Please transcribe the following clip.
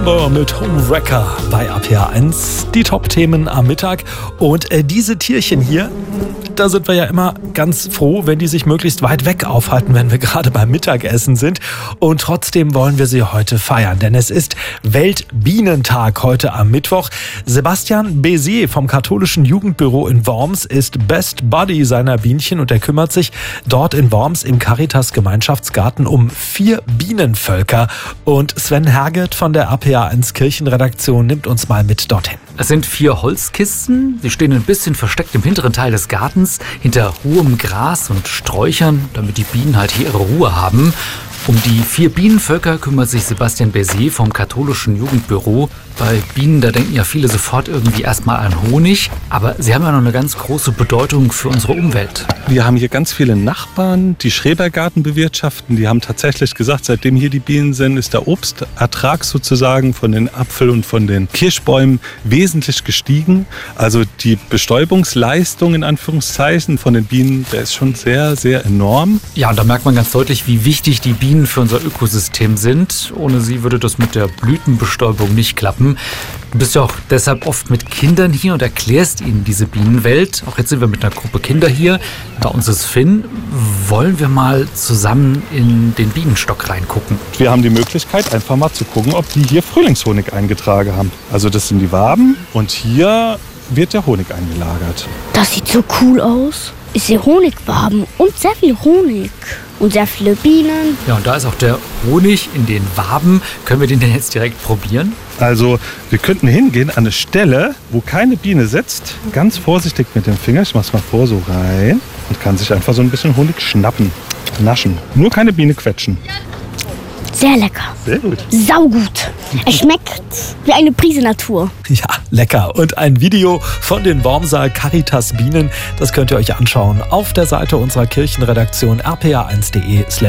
November mit Homewrecker bei RPA1. Die Top-Themen am Mittag. Und diese Tierchen hier, da sind wir ja immer ganz froh, wenn die sich möglichst weit weg aufhalten, wenn wir gerade beim Mittagessen sind. Und trotzdem wollen wir sie heute feiern, denn es ist Weltbienentag heute am Mittwoch. Sebastian Bézier vom katholischen Jugendbüro in Worms ist Best Buddy seiner Bienchen und er kümmert sich dort in Worms im Caritas-Gemeinschaftsgarten um 4 Bienenvölker. Und Sven Herget von der RPA1 Kirchenredaktion nimmt uns mal mit dorthin. Es sind 4 Holzkisten. Sie stehen ein bisschen versteckt im hinteren Teil des Gartens, hinter hohem Gras und Sträuchern, damit die Bienen halt hier ihre Ruhe haben. Um die 4 Bienenvölker kümmert sich Sebastian Bézier vom katholischen Jugendbüro. Bei Bienen, da denken ja viele sofort irgendwie erstmal an Honig. Aber sie haben ja noch eine ganz große Bedeutung für unsere Umwelt. Wir haben hier ganz viele Nachbarn, die Schrebergarten bewirtschaften. Die haben tatsächlich gesagt, seitdem hier die Bienen sind, ist der Obstertrag sozusagen von den Apfel- und von den Kirschbäumen wesentlich gestiegen. Also die Bestäubungsleistung in Anführungszeichen von den Bienen, der ist schon sehr, sehr enorm. Ja, und da merkt man ganz deutlich, wie wichtig die Bienen für unser Ökosystem sind. Ohne sie würde das mit der Blütenbestäubung nicht klappen. Du bist ja auch deshalb oft mit Kindern hier und erklärst ihnen diese Bienenwelt. Auch jetzt sind wir mit einer Gruppe Kinder hier. Bei uns ist Finn. Wollen wir mal zusammen in den Bienenstock reingucken? Wir haben die Möglichkeit, einfach mal zu gucken, ob die hier Frühlingshonig eingetragen haben. Also das sind die Waben und hier wird der Honig eingelagert. Das sieht so cool aus. Ich sehe Honigwaben und sehr viel Honig. Und sehr viele Bienen. Ja, und da ist auch der Honig in den Waben. Können wir den denn jetzt direkt probieren? Also wir könnten hingehen an eine Stelle, wo keine Biene sitzt. Ganz vorsichtig mit dem Finger, ich mach's mal vor, so rein. Und kann sich einfach so ein bisschen Honig schnappen, naschen. Nur keine Biene quetschen. Sehr lecker. Sehr gut. Saugut. Es schmeckt wie eine Prise Natur. Ja, lecker. Und ein Video von den Wormser Caritas Bienen, das könnt ihr euch anschauen auf der Seite unserer Kirchenredaktion rpa1.de/.